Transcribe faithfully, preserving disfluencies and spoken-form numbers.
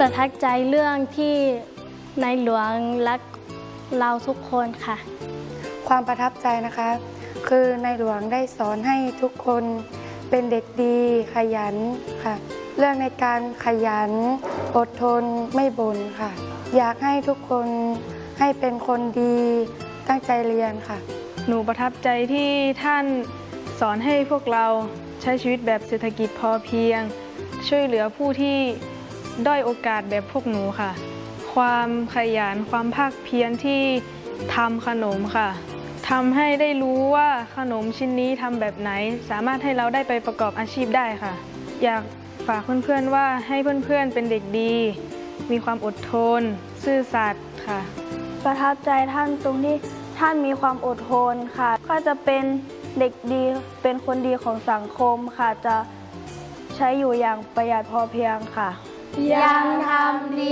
ประทับใจเรื่องที่ในหลวงรักเราทุกคนค่ะความประทับใจนะคะคือในหลวงได้สอนให้ทุกคนเป็นเด็กดีขยันค่ะเรื่องในการขยันอดทนไม่บ่นค่ะอยากให้ทุกคนให้เป็นคนดีตั้งใจเรียนค่ะหนูประทับใจที่ท่านสอนให้พวกเราใช้ชีวิตแบบเศรษฐกิจพอเพียงช่วยเหลือผู้ที่ด้อยโอกาสแบบพวกหนูค่ะความขยันความภาคเพียรที่ทำขนมค่ะทำให้ได้รู้ว่าขนมชิ้นนี้ทำแบบไหนสามารถให้เราได้ไปประกอบอาชีพได้ค่ะอยากฝากเพื่อนๆว่าให้เพื่อนๆเป็นเด็กดีมีความอดทนซื่อสัตย์ค่ะประทับใจท่านตรงที่ท่านมีความอดทนค่ะก็จะเป็นเด็กดีเป็นคนดีของสังคมค่ะจะใช้อยู่อย่างประหยัดพอเพียงค่ะยังทำดี